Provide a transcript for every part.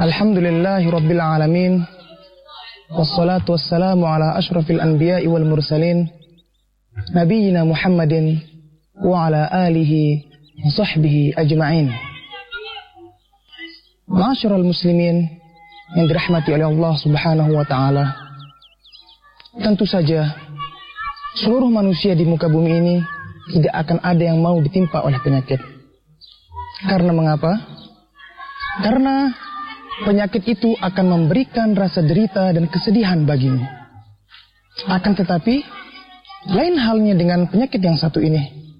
Alhamdulillahi Rabbil Alamin. Wassalatu wassalamu ala ashrafil anbiya'i wal mursalin, Nabiyyina Muhammadin wa ala alihi wa sahbihi ajma'in. Ma'asyiral muslimin yang dirahmati oleh Allah Subhanahu wa ta'ala. Tentu saja seluruh manusia di muka bumi ini tidak akan ada yang mau ditimpa oleh penyakit. Karena mengapa? Karena penyakit itu akan memberikan rasa derita dan kesedihan baginya. Akan tetapi, lain halnya dengan penyakit yang satu ini.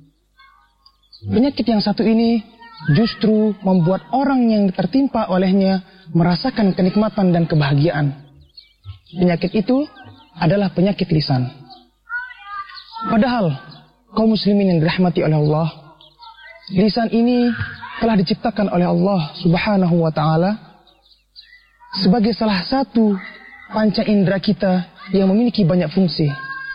Penyakit yang satu ini justru membuat orang yang tertimpa olehnya merasakan kenikmatan dan kebahagiaan. Penyakit itu adalah penyakit lisan. Padahal, kaum muslimin yang dirahmati oleh Allah, lisan ini telah diciptakan oleh Allah Subhanahu wa ta'ala sebagai salah satu panca indera kita yang memiliki banyak fungsi.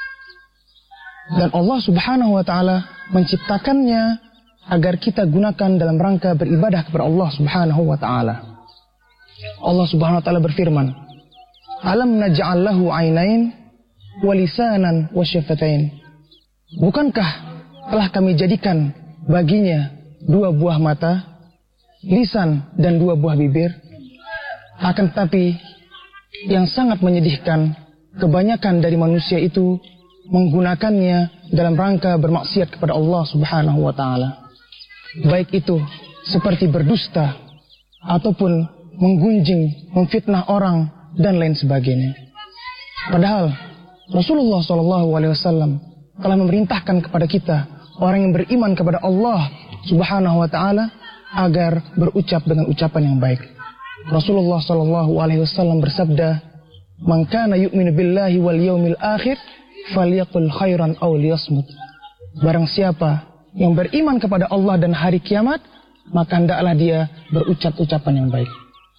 Dan Allah Subhanahu wa ta'ala menciptakannya agar kita gunakan dalam rangka beribadah kepada Allah Subhanahu wa ta'ala. Allah Subhanahu wa ta'ala berfirman, "Alam naj'al lahu 'ainain wa lisanan wa syafatain." Bukankah telah kami jadikan baginya dua buah mata, lisan dan dua buah bibir? Akan tetapi yang sangat menyedihkan, kebanyakan dari manusia itu menggunakannya dalam rangka bermaksiat kepada Allah Subhanahu wa ta'ala. Baik itu seperti berdusta ataupun menggunjing, memfitnah orang dan lain sebagainya. Padahal Rasulullah SAW telah memerintahkan kepada kita, orang yang beriman kepada Allah Subhanahu wa ta'ala, agar berucap dengan ucapan yang baik. Rasulullah SAW bersabda, "Man kana yu'minu billahi wal yawmil akhir falyaqul khairan aw liyasmut." Barang siapa yang beriman kepada Allah dan hari kiamat, maka hendaklah dia berucap ucapan yang baik.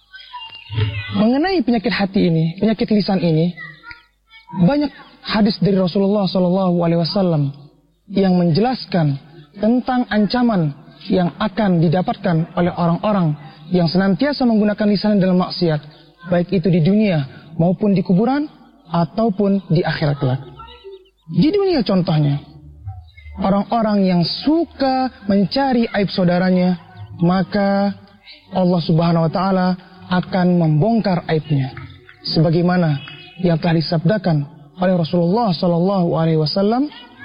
Mengenai penyakit hati ini, penyakit lisan ini, banyak hadis dari Rasulullah SAW yang menjelaskan tentang ancaman yang akan didapatkan oleh orang-orang yang senantiasa menggunakan lisan dalam maksiat, baik itu di dunia maupun di kuburan ataupun di akhirat kelak. Di dunia contohnya, orang-orang yang suka mencari aib saudaranya, maka Allah Subhanahu wa ta'ala akan membongkar aibnya, sebagaimana yang telah disabdakan oleh Rasulullah SAW.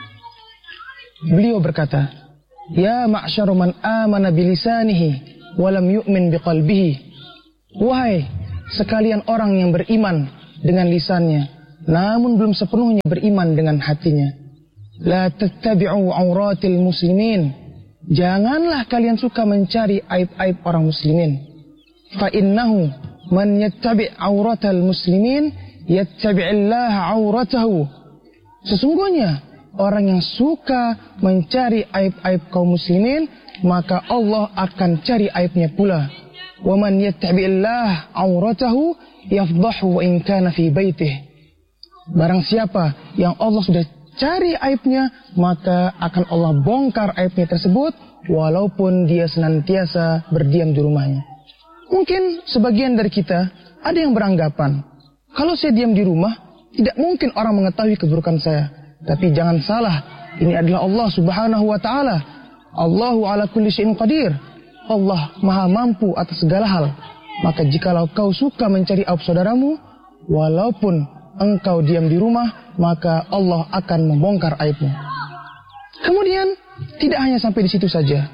Beliau berkata, "Ya ma'syaru man amana bilisanihi walam yu'min biqalbihi." Wahai sekalian orang yang beriman dengan lisannya, namun belum sepenuhnya beriman dengan hatinya. La tattabi'u auratil muslimin. Janganlah kalian suka mencari aib-aib orang muslimin. Fa innahu man yattabi' auratal muslimin yattabi'illaha auratahu. Sesungguhnya orang yang suka mencari aib-aib kaum muslimin, maka Allah akan cari aibnya pula. Wa man yattabi'illah auratahu yafdahu wa in kana fi baitih. Barang siapa yang Allah sudah cari aibnya, maka akan Allah bongkar aibnya tersebut walaupun dia senantiasa berdiam di rumahnya. Mungkin sebagian dari kita ada yang beranggapan, kalau saya diam di rumah, tidak mungkin orang mengetahui keburukan saya. Tapi jangan salah, ini adalah Allah Subhanahu wa ta'ala. Allahu ala kulli syai'in qadir. Allah maha mampu atas segala hal. Maka jikalau kau suka mencari aib saudaramu, walaupun engkau diam di rumah, maka Allah akan membongkar aibmu. Kemudian tidak hanya sampai di situ saja.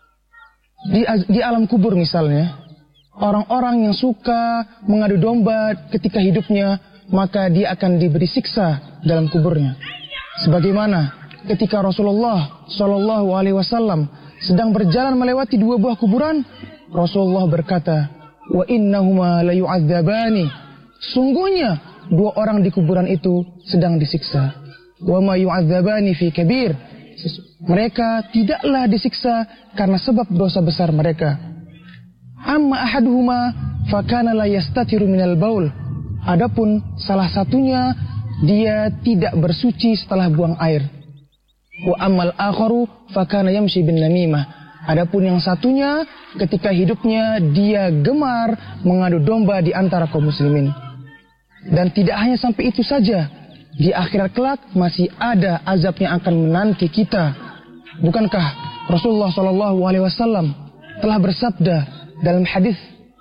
Di alam kubur misalnya, orang-orang yang suka mengadu domba ketika hidupnya, maka dia akan diberi siksa dalam kuburnya. Sebagaimana ketika Rasulullah SAW sedang berjalan melewati dua buah kuburan, Rasulullah berkata, "Wa innahuma la yu'adzabani." Sungguhnya dua orang di kuburan itu sedang disiksa. "Wa ma yu'adzabani fi kabir." Mereka tidaklah disiksa karena sebab dosa besar mereka. "Amma ahaduhuma fakana la yastatiru minal baul." Adapun salah satunya, dia tidak bersuci setelah buang air. "Wa ammal akharu fakana yamshi bin namimah." Adapun yang satunya, ketika hidupnya dia gemar mengadu domba di antara kaum muslimin. Dan tidak hanya sampai itu saja, di akhirat kelak masih ada azab yang akan menanti kita. Bukankah Rasulullah SAW telah bersabda dalam hadis,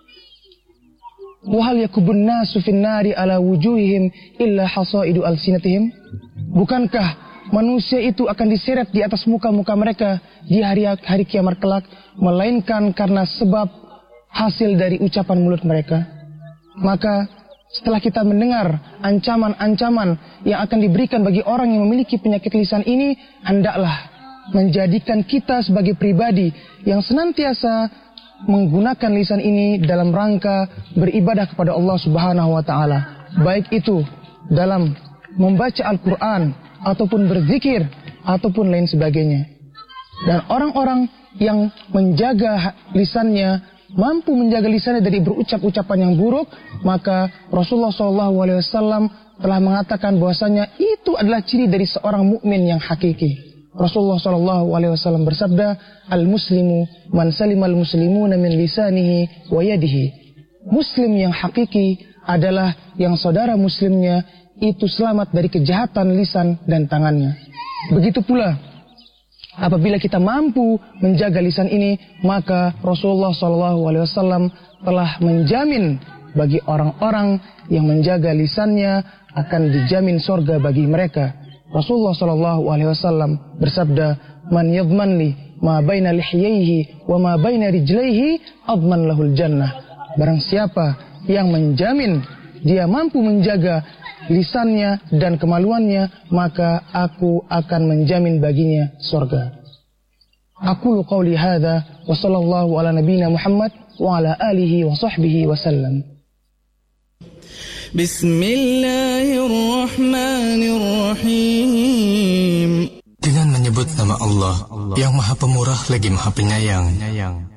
"Wa hal yakubun nasu fin nari ala wujuhihim illa hasaidu alsinatihim?" Bukankah manusia itu akan diseret di atas muka-muka mereka di hari kiamat kelak, melainkan karena sebab hasil dari ucapan mulut mereka? Maka setelah kita mendengar ancaman-ancaman yang akan diberikan bagi orang yang memiliki penyakit lisan ini, hendaklah menjadikan kita sebagai pribadi yang senantiasa menggunakan lisan ini dalam rangka beribadah kepada Allah Subhanahu wa taala, baik itu dalam membaca Al-Qur'an ataupun berzikir ataupun lain sebagainya. Dan orang-orang yang menjaga lisannya, mampu menjaga lisannya dari berucap-ucapan yang buruk, maka Rasulullah SAW telah mengatakan bahwasanya itu adalah ciri dari seorang mukmin yang hakiki. Rasulullah SAW bersabda, "Al-muslimu man salimal muslimuna min lisanihi wa yadihi." Muslim yang hakiki adalah yang saudara muslimnya itu selamat dari kejahatan lisan dan tangannya. Begitu pula apabila kita mampu menjaga lisan ini, maka Rasulullah SAW telah menjamin bagi orang-orang yang menjaga lisannya akan dijamin surga bagi mereka. Rasulullah SAW bersabda, "Man yadman li ma baina lihyaihi wa ma baina rijlaihi adman lahul jannah." Barang siapa yang menjamin dia mampu menjaga lisannya dan kemaluannya, maka aku akan menjamin baginya surga. Aqulu qawli hadza wa sallallahu ala nabiyyina Muhammad wa ala alihi wa sahbihi wa sallam. Bismillahirrahmanirrahim. Dengan menyebut nama Allah yang Maha Pemurah lagi Maha Penyayang.